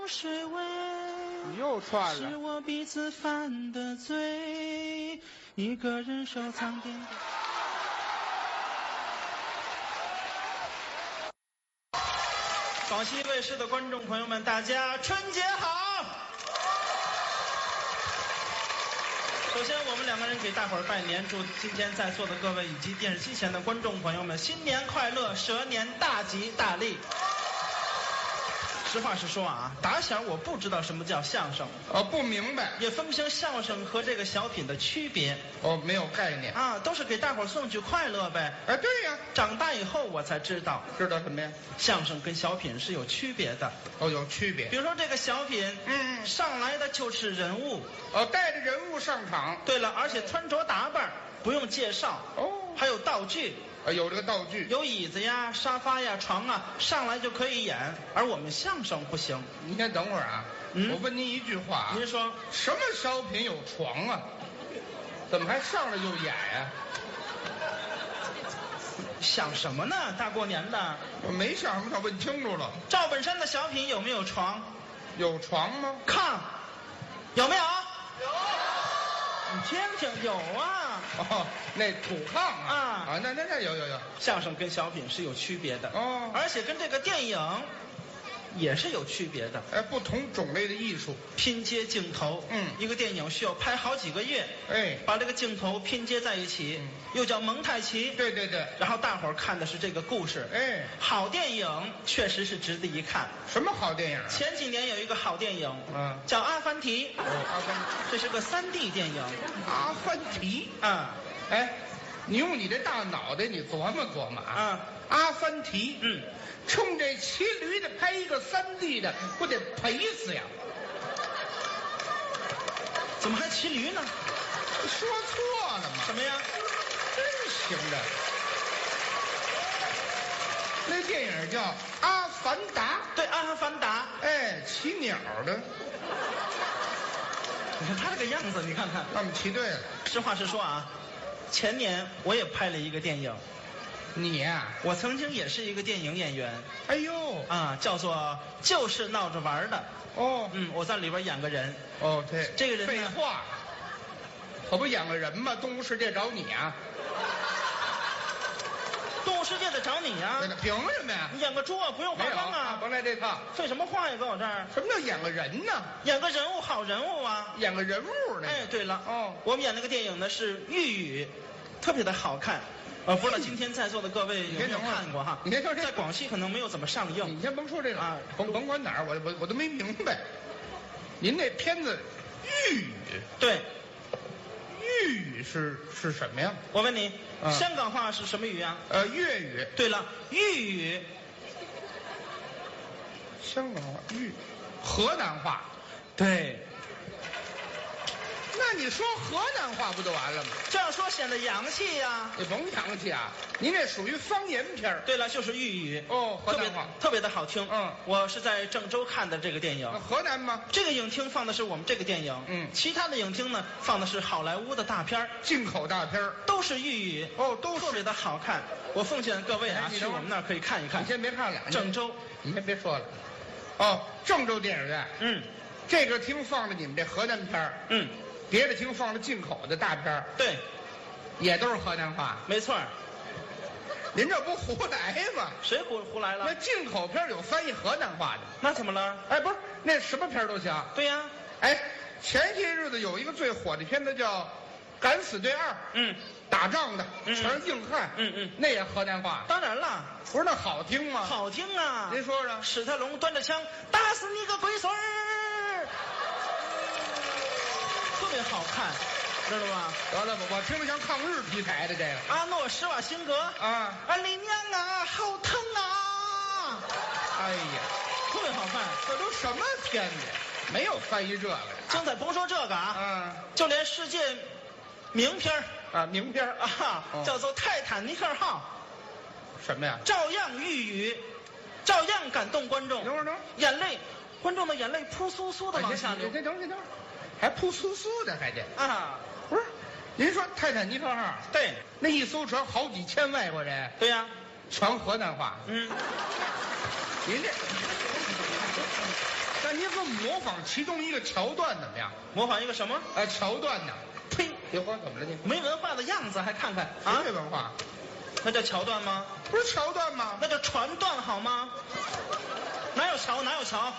水味， 你又串了。 是我彼此犯的罪，一个人收藏点点。广西卫视的观众朋友们，大家春节好！首先，我们两个人给大伙儿拜年，祝今天在座的各位以及电视机前的观众朋友们新年快乐，蛇年大吉大利。实话实说啊，打小我不知道什么叫相声， 不明白， 也分不清相声和这个小品的区别。 没有概念啊，都是给大伙儿送去快乐呗。 哎，对呀， 长大以后我才知道什么呀？ 相声跟小品是有区别的。 有区别。 比如说这个小品，上来的就是人物， 带着人物上场。 对了，而且穿着打扮不用介绍，还有道具。 有这个道具， 有椅子呀、沙发呀、床啊，上来就可以演。而我们相声不行。 您先等会儿啊，我问您一句话啊， 您说什么小品有床啊？怎么还上来就演呀？ 想什么呢？大过年的， 我没想什么，他问清楚了。 赵本山的小品有没有床？ 有床吗？ 炕有没有？有。你听听，有啊。 那土炕啊，那有。 相声跟小品是有区别的而且跟这个电影也是有区别的。 不同种类的艺术拼接镜头，一个电影需要拍好几个月，把这个镜头拼接在一起，又叫蒙太奇。 对。 然后大伙儿看的是这个故事，好电影确实是值得一看。 什么好电影？ 前几年有一个好电影，叫《阿凡提》。 阿凡提， 这是个3D 电影。 阿凡提你用你这大脑袋，你琢磨琢磨啊。阿凡提，冲这骑驴的拍一个3D 的，不得赔死呀？ 怎么还骑驴呢？ 说错了吗？ 什么呀？ 真行的。那电影叫《阿凡达》。 对，《阿凡达》。 骑鸟的。 你看他这个样子，你看看。 他们骑对了。 实话实说啊，前年我也拍了一个电影。 你呀？ 我曾经也是一个电影演员。 哎呦叫做就是闹着玩的。我在里边演个人。 对， 这个人废话，可不演个人吗？动物世界找你啊？ 动物世界得找你呀？ 凭什么呀？ 你演个猪啊，不用化妆啊。 甭来这套。 废什么话呀，搁我这儿？ 什么叫演个人呢？ 演个人物，好人物啊。 演个人物呢？ 对了，我们演那个电影呢是豫语，特别的好看。不知道今天在座的各位有没有看过哈？ 你先说这， 在广西可能没有怎么上映。 你先甭说这个甭管哪儿，我都没明白。您那片子豫语， 对， 豫语是什么呀？ 我问你，香港话是什么语啊？ 粤语。 对了，豫语。 香港话河南话。 对。 那你说河南话不就完了吗？ 这样说显得洋气呀。 你甭洋气啊，您这属于方言片。 对了，就是豫语。 河南话特别的好听。我是在郑州看的这个电影。 河南吗？ 这个影厅放的是我们这个电影。其他的影厅呢放的是好莱坞的大片， 进口大片， 都是豫语。都特别的好看。我奉劝各位去我们那儿可以看一看。 你先别看了， 郑州， 你先别说了。郑州电影院。这个厅放的你们这河南片。别的厅放了进口的大片。 对， 也都是河南话。 没错。 您这不胡来吗？ 谁胡来了？ 那进口片有翻译河南话的。 那怎么了？ 不是，那什么片都行。 对呀。 前些日子有一个最火的片子叫《敢死队2》。打仗的全是硬汉。那也河南话。 当然了。 不是那好听吗？ 好听啊。 您说说。 史特龙端着枪打死你个龟孙儿。特别好看，知道吗？ 得了吧，我听着像抗日题材的这个。 阿诺·施瓦辛格李娘啊，好疼啊！ 哎呀， 特别好看。 这都什么片子？没有翻译这个。 精彩，甭说这个就连世界名片名片叫做《泰坦尼克号》。 什么呀？ 照样豫语，照样感动观众。 等会儿， 眼泪，观众的眼泪扑簌簌的往下流。 等会儿。还扑簌簌的，还得不是？您说泰坦尼克号？ 对， 那一艘船好几千外国人。 对呀， 全河南话。您这， 那您给我模仿其中一个桥段怎么样？ 模仿一个什么？ 桥段呢？ 呸！ 别慌，怎么了你？ 没文化的样子还看看啊？没文化， 那叫桥段吗？ 不是桥段吗？ 那叫船段好吗？哪有桥？哪有桥？